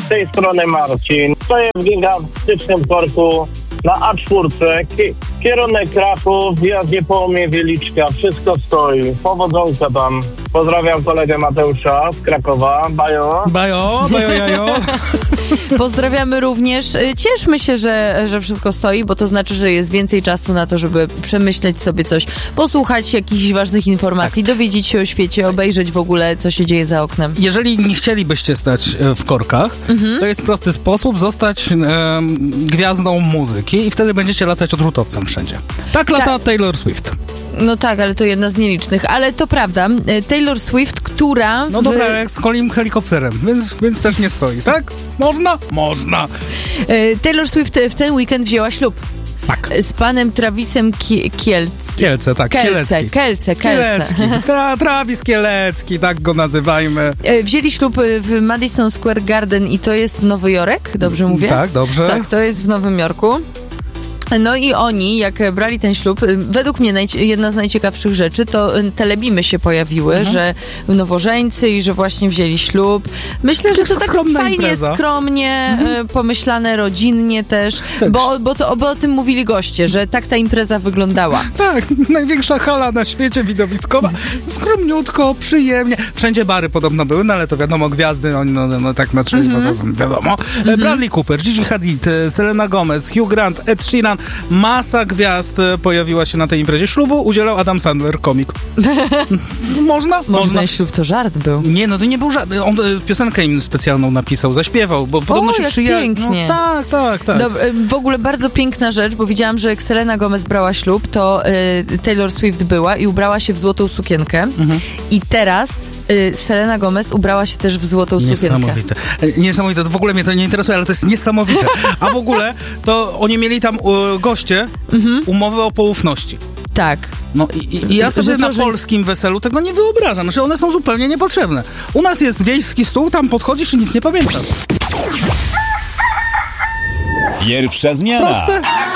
z tej strony Marcin. Stoję w gigantycznym korku na A4, kierunek Kraków, wjazd Niepołomie Wieliczka, wszystko stoi. Powodzonka tam. Pozdrawiam kolegę Mateusza z Krakowa. Bajo. Bajo, jajo. Pozdrawiamy również. Cieszmy się, że wszystko stoi, bo to znaczy, że jest więcej czasu na to, żeby przemyśleć sobie coś, posłuchać jakichś ważnych informacji, dowiedzieć się o świecie, obejrzeć w ogóle, co się dzieje za oknem. Jeżeli nie chcielibyście stać w korkach, to jest prosty sposób zostać gwiazdą muzyki i wtedy będziecie latać odrzutowcem wszędzie. Tak lata Taylor Swift. No tak, ale to jedna z nielicznych. Ale to prawda, Taylor Swift, która... No dobra, jak z kolim helikopterem, więc też nie stoi, tak? Można? Można. Taylor Swift w ten weekend wzięła ślub. Tak. Z panem Travisem Kielce, tak. Kielce. Travis Kielecki, tak go nazywajmy. Wzięli ślub w Madison Square Garden i to jest Nowy Jork, dobrze mówię? Tak, dobrze. Tak, to jest w Nowym Jorku. No i oni, jak brali ten ślub, według mnie jedna z najciekawszych rzeczy, to telebimy się pojawiły, że nowożeńcy i że właśnie wzięli ślub. Myślę, że to tak fajnie, impreza. Skromnie, pomyślane, rodzinnie też, Tak. bo o tym mówili goście, że tak ta impreza wyglądała. Tak, największa hala na świecie widowiskowa. Skromniutko, przyjemnie. Wszędzie bary podobno były, no ale to wiadomo, gwiazdy, no tak na trzeźwo, wiadomo. Bradley Cooper, Gigi Hadid, Selena Gomez, Hugh Grant, Ed Sheeran. Masa gwiazd pojawiła się na tej imprezie. Ślubu udzielał Adam Sandler, komik. Można? Może ten ślub to żart był. Nie, no to nie był żart. On piosenkę im specjalną napisał, zaśpiewał, bo podobno się przyjechał. Pięknie. No, tak. Dobra, w ogóle bardzo piękna rzecz, bo widziałam, że jak Selena Gomez brała ślub, to Taylor Swift była i ubrała się w złotą sukienkę. I teraz Selena Gomez ubrała się też w złotą sukienkę. Niesamowite. W ogóle mnie to nie interesuje, ale to jest niesamowite. A w ogóle to oni mieli tam goście umowę o poufności. Tak. No i ja sobie na polskim weselu tego nie wyobrażam, że one są zupełnie niepotrzebne. U nas jest wiejski stół, tam podchodzisz i nic nie pamiętasz. Pierwsza zmiana. Proste.